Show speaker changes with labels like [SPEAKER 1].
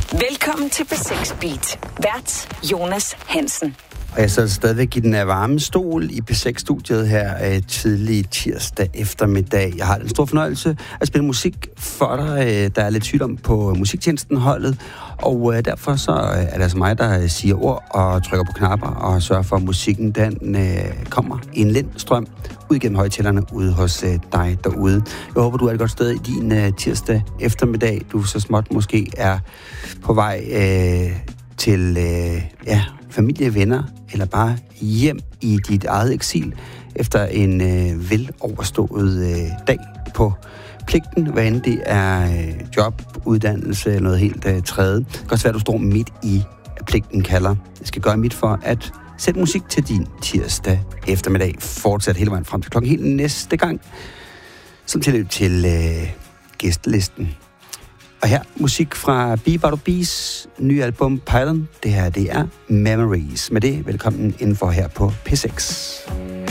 [SPEAKER 1] Velkommen til P6 Beat. Vært Jonas Hansen.
[SPEAKER 2] Og jeg sidder stadigvæk i den varme stol i P6-studiet her tidlig tirsdag eftermiddag. Jeg har den store fornøjelse at spille musik for dig. Der er lidt sygdom på musiktjenestenholdet, og derfor så er det altså mig, der siger ord og trykker på knapper og sørger for, at musikken den kommer i en lindstrøm ud gennem højtalerne ude hos dig derude. Jeg håber, du er et godt sted i din tirsdag eftermiddag. Du så småt måske er på vej til familie, venner, eller bare hjem i dit eget eksil efter en veloverstået dag på pligten, hvad end det er job, uddannelse eller noget helt tredje. Det kan også være, at du står midt i pligten kalder. Jeg skal gøre mit for at sætte musik til din tirsdag eftermiddag. Fortsat hele vejen frem til klokken helt næste gang, som tilløb til gæstelisten. Og her musik fra Bees nye album Pylon. Det her, det er Memories. Med det, velkommen indenfor her på P6.